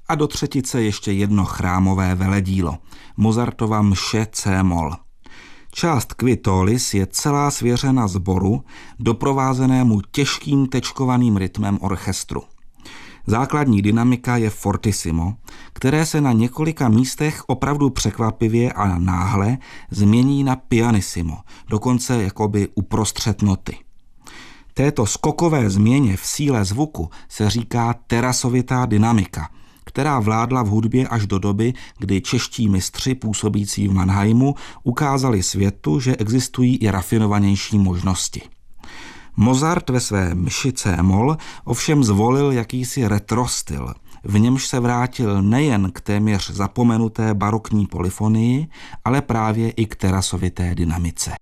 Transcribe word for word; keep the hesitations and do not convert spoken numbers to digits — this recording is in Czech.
a do třetice ještě jedno chrámové veledílo, Mozartova mše C-moll. Část Kvitolis je celá svěřena sboru, doprovázenému těžkým tečkovaným rytmem orchestru. Základní dynamika je fortissimo, které se na několika místech opravdu překvapivě a náhle změní na pianissimo, dokonce jakoby uprostřed noty. Této skokové změně v síle zvuku se říká terasovitá dynamika, která vládla v hudbě až do doby, kdy čeští mistři působící v Mannheimu ukázali světu, že existují i rafinovanější možnosti. Mozart ve své mši C-moll ovšem zvolil jakýsi retrostyl, v němž se vrátil nejen k téměř zapomenuté barokní polyfonii, ale právě i k terasovité dynamice.